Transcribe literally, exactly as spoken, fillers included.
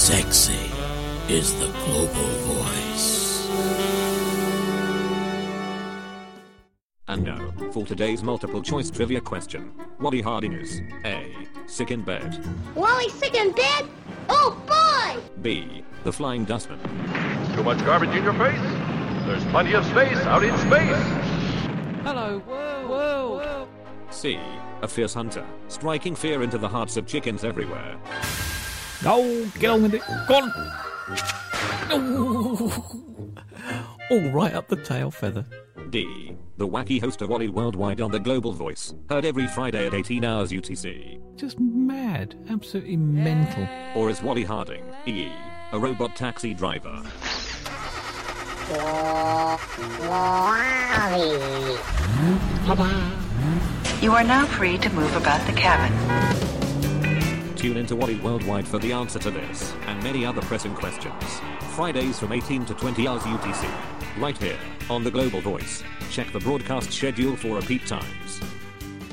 Sexy is the global voice. And now, for today's multiple choice trivia question. Wally Harding is A. Sick in bed. Wally's sick in bed? Oh boy! B. The Flying Dustman. Too much garbage in your face? There's plenty of space out in space. Hello, world, world. C. A Fierce Hunter, striking fear into the hearts of chickens everywhere. No, get on with it. Go on. All right up the tail feather. D. The wacky host of Wally Worldwide on the Global Voice, heard every Friday at eighteen hours U T C. Just mad, absolutely mental. Or is Wally Harding, E. A robot taxi driver? You are now free to move about the cabin. Tune into Wally Worldwide for the answer to this, and many other pressing questions. Fridays from eighteen to twenty hours U T C. Right here, on the Global Voice. Check the broadcast schedule for repeat times.